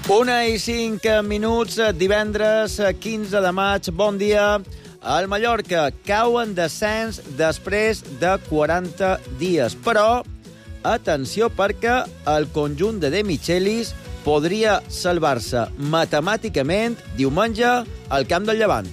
1:05, divendres 15 de maig. Bon dia. El Mallorca cau en descens després de 40 dies. Però, atenció, perquè el conjunt de De Michelis podria salvar-se matemàticament diumenge al camp del Llevant.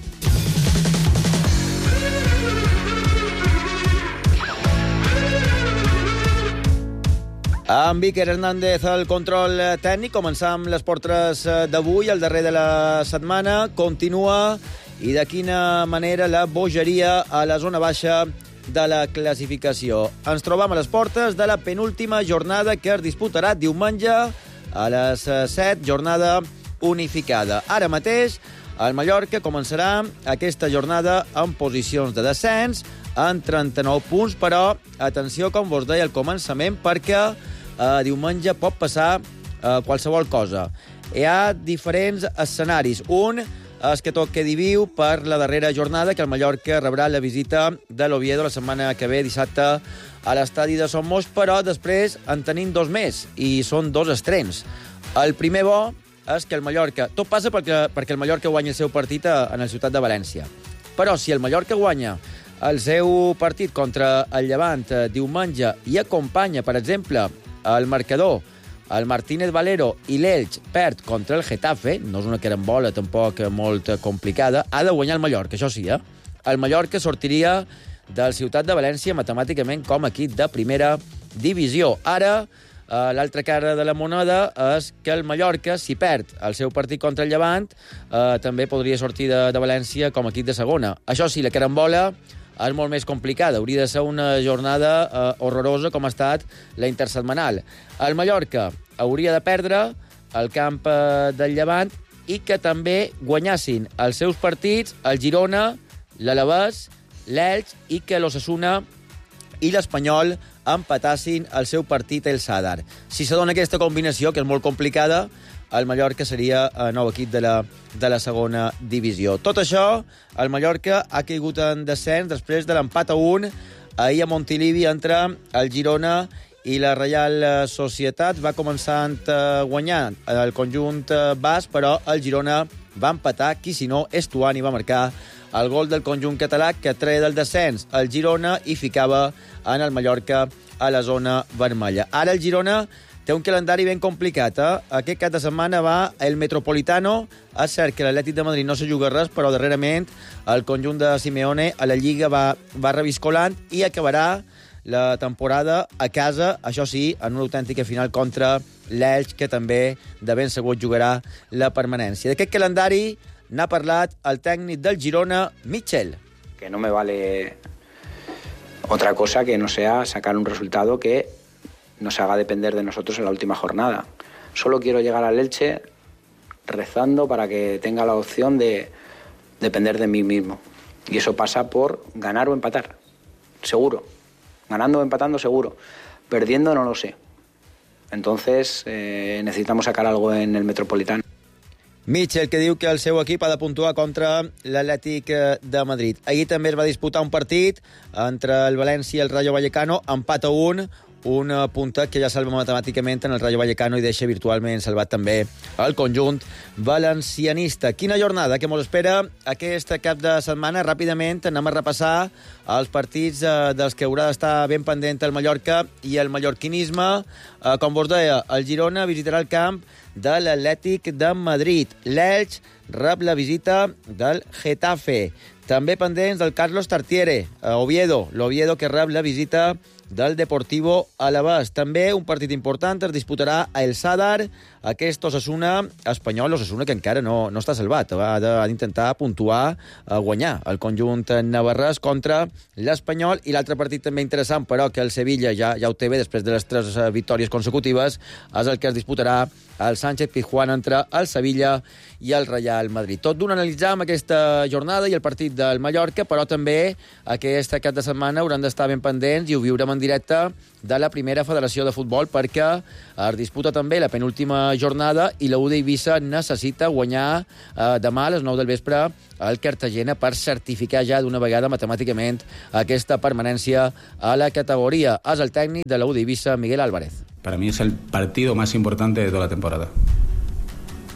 Amb Iker Hernández al control tècnic, començam les portres d'avui, el darrer de la setmana. Continua, i de quina manera, la bogeria a la zona baixa de la classificació. Ens trobam a les portes de la penúltima jornada que es disputarà diumenge a les 7, jornada unificada. Ara mateix, el Mallorca començarà aquesta jornada en posicions de descens, en 39 punts, però, atenció, com vos deia al començament, perquè diumenge pot passar qualsevol cosa. Hi ha diferents escenaris. Un és que tot quedi viu per la darrera jornada, que el Mallorca rebrà la visita de l'Oviedo la setmana que ve, dissabte, a l'estadi de Somos, però després en tenim dos més, i són dos estrems. El primer bo és que el Mallorca... Tot passa perquè el Mallorca guanya el seu partit en la ciutat de València. Però si el Mallorca guanya el seu partit contra el Llevant diumenge i acompanya, per exemple, el marcador, el Martínez Valero, i l'Elx perd contra el Getafe, no és una carambola tampoc molt complicada, ha de guanyar el Mallorca, això sí, El Mallorca sortiria del Ciutat de València matemàticament com a equip de primera divisió. Ara, l'altra cara de la moneda és que el Mallorca, si perd el seu partit contra el Llevant, també podria sortir de València com a equip de segona. Això sí, la carambola és molt més complicada. Hauria de ser una jornada horrorosa com ha estat la intersetmanal. El Mallorca hauria de perdre el camp del Llevant i que també guanyassin els seus partits el Girona, l'Alavés, l'Elx, i que l'Osasuna i l'Espanyol empatassin el seu partit el Sadar. Si se dona aquesta combinació, que és molt complicada, el Mallorca seria nou equip de la segona divisió. Tot això, el Mallorca ha caigut en descens després de l'empat a 1 ahir a Montilivi entre el Girona i la Reial Societat. Va començar guanyant el conjunt basc, però el Girona va empatar. Qui, si no, Estuani va marcar el gol del conjunt català que treia del descens el Girona i ficava en el Mallorca a la zona vermella. Ara el Girona té un calendari ben complicat. Aquest cap de setmana va el Metropolitano. És cert que l'Atlètic de Madrid no se juga res, però darrerament el conjunt de Simeone a la Lliga va reviscolant i acabarà la temporada a casa, això sí, en una autèntica final contra l'Elx, que també de ben segur jugarà la permanència. D'aquest calendari n'ha parlat el tècnic del Girona, Mitchell. Que no me vale otra cosa que no sea sacar un resultado que nos haga depender de nosotros en la última jornada. Solo quiero llegar al Elche rezando para que tenga la opción de depender de mí mismo. Y eso pasa por ganar o empatar, seguro. Ganando o empatando, seguro. Perdiendo, no lo sé. Entonces, necesitamos sacar algo en el Metropolitano. Mitchell, que diu que el seu equip ha de puntuar contra l'Atlètic de Madrid. Ahir també es va disputar un partit entre el València i el Rayo Vallecano, empat a 1, un puntet que ja salva matemàticament en el Rayo Vallecano i deixa virtualment salvat també el conjunt valencianista. Quina jornada que mos espera aquest cap de setmana. Ràpidament anem a repassar els partits dels que haurà d'estar ben pendent el Mallorca i el mallorquinisme. Com vos deia, el Girona visitarà el camp de l'Atlètic de Madrid. L'Elx rep la visita del Getafe. També pendents del Carlos Tartiere, Oviedo. L'Oviedo que rep la visita del Deportivo Alavés. També un partit important es disputarà a El Sadar, aquest Osasuna espanyol, Osasuna que encara no està salvat, ha d'intentar puntuar, guanyar el conjunt navarrès contra l'Espanyol. I l'altre partit també interessant, però que el Sevilla ja ho té bé després de les 3 victòries consecutives, és el que es disputarà al Sánchez Pizjuán entre el Sevilla i el Real Madrid. Tot d'un analitzar amb aquesta jornada i el partit del Mallorca, però també aquest cap de setmana hauran d'estar ben pendents i ho viurem en directe de la primera federació de futbol, perquè es disputa també la penúltima jornada i la U d'Eivissa necessita guanyar demà a les 9 del vespre al Cartagena per certificar ja d'una vegada matemàticament aquesta permanència a la categoria. És el tècnic de la U d'Eivissa, Miguel Álvarez. Para mí es el partido más importante de toda la temporada.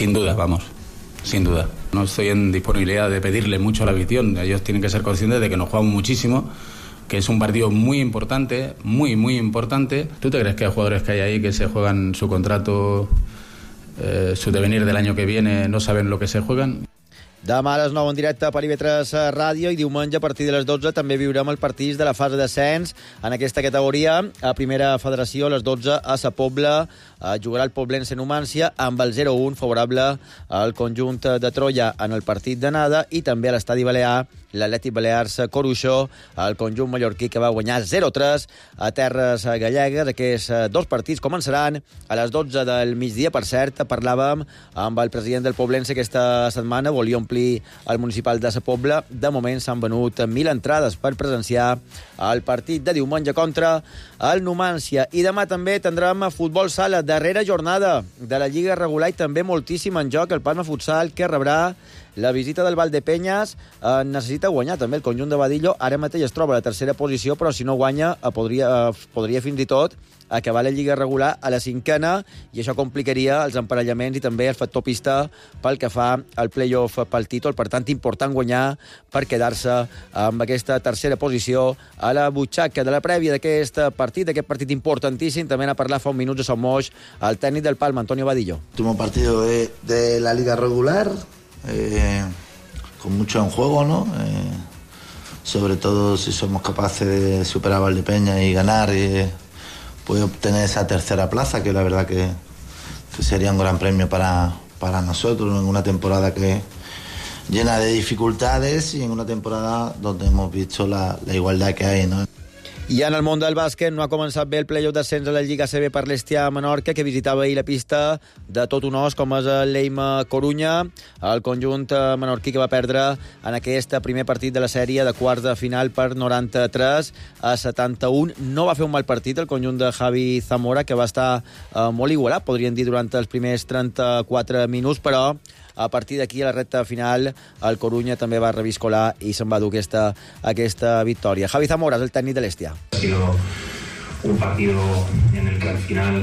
Sin duda, vamos, sin duda. No estoy en disponibilidad de pedirle mucho a la afición. Ellos tienen que ser conscientes de que nos jugamos muchísimo, que es un partido muy importante, muy, muy importante. ¿Tú te crees que hay jugadores que hay ahí que se juegan su contrato, su devenir del año que viene, no saben lo que se juegan? Demà a les 9 en directe per IB3 Ràdio i diumenge a partir de les 12 també viurem el partit de la fase d'ascens en aquesta categoria. A Primera Federació, a les 12 a Sa Pobla, jugarà el Poblense Numància amb el 0-1 favorable al conjunt de Troia en el partit d'anada, i també a l'Estadi Balear l'Atlètic Balears Coruixó, el conjunt mallorquí que va guanyar 0-3 a terres gallegues. Aquests dos partits començaran a les 12 del migdia. Per cert, parlàvem amb el president del Poblense aquesta setmana, volia omplir el municipal de Sa Pobla. De moment s'han venut 1.000 entrades per presenciar el partit de diumenge contra el Numància. I demà també tindrem futbol sala, darrera jornada de la Lliga regular i també moltíssim en joc. El Palma Futsal, que rebrà la visita del Valdepeñas, necessita guanyar també el conjunt de Badillo. Ara mateix es troba a la tercera posició, però si no guanya podria fins i tot acabar la Lliga regular a la 5ª, i això complicaria els emparellaments i també el factor pista pel que fa al play-off pel títol. Per tant, important guanyar per quedar-se amb aquesta tercera posició a la butxaca. De la prèvia d'aquest partit importantíssim, també n'ha parlat fa un minut de Son Moix el tècnic del Palma, Antonio Badillo. Último partido de la Liga regular, con mucho en juego, ¿no? Sobre todo si somos capaces de superar a Valdepeñas y ganar, puede obtener esa tercera plaza, que la verdad que sería un gran premio para nosotros en una temporada que llena de dificultades y en una temporada donde hemos visto la igualdad que hay, ¿no? I en el món del bàsquet no ha començat bé el play-off d'ascens a la Lliga CB per l'Estià Menorca, que visitava ahir la pista de tot un os, com és el Leima Corunya. El conjunt menorquí que va perdre en aquest primer partit de la sèrie de quarts de final per 93-71. No va fer un mal partit el conjunt de Javi Zamora, que va estar molt igualat, podríem dir, durant els primers 34 minuts, però a partir d'aquí, a la recta final, el Corunya també va reviscolar i se'n va dur aquesta victòria. Javi Zamora és el tècnic de l'Estià. Ha sido un partido en el que al final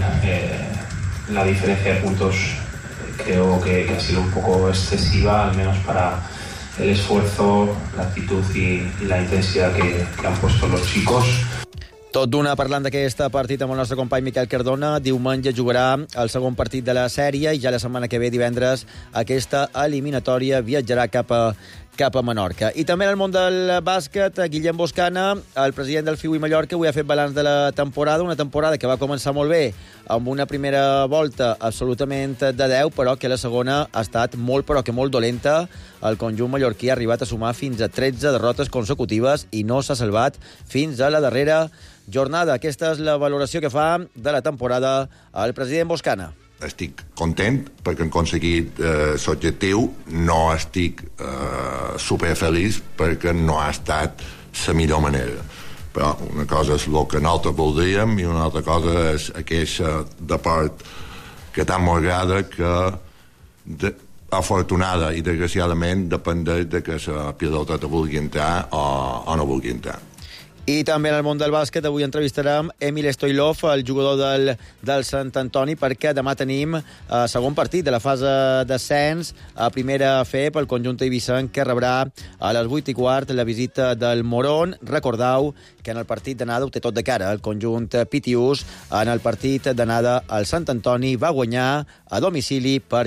la diferencia de puntos creo que ha sido un poco excesiva, al menos para el esfuerzo, la actitud y la intensidad que han puesto los chicos. Tot d'una, parlant d'aquest partit amb el nostre company Miquel Cardona. Diumenge jugarà el segon partit de la sèrie i ja la setmana que ve, divendres, aquesta eliminatòria viatjarà cap a Menorca. I també en el món del bàsquet, Guillem Boscana, el president del FIU i Mallorca, avui ha fet balanç de la temporada, una temporada que va començar molt bé, amb una primera volta absolutament de 10, però que la segona ha estat molt, però que molt dolenta. El conjunt mallorquí ha arribat a sumar fins a 13 derrotes consecutives i no s'ha salvat fins a la darrera jornada. Aquesta és la valoració que fa de la temporada el president Boscana. Estic content perquè hem aconseguit l'objectiu, no estic superfeliç perquè no ha estat la millor manera. Però una cosa és el que nosaltres voldríem i una altra cosa és aquesta de part que tant m'agrada, que afortunada i desgraciadament depèn de que la pilota vulgui entrar o no vulgui entrar. I també en el món del bàsquet avui entrevistarem Emil Stoilov, el jugador del Sant Antoni, perquè demà tenim segon partit de la fase d'ascens a primera FEP, el conjunt eivissenc, que rebrà a les 8:15 la visita del Morón. Recordeu que en el partit d'anada ho té tot de cara. El conjunt Pitius, en el partit d'anada, el Sant Antoni va guanyar a domicili per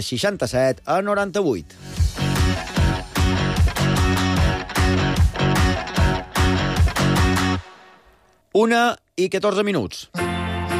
67-98. 1:14.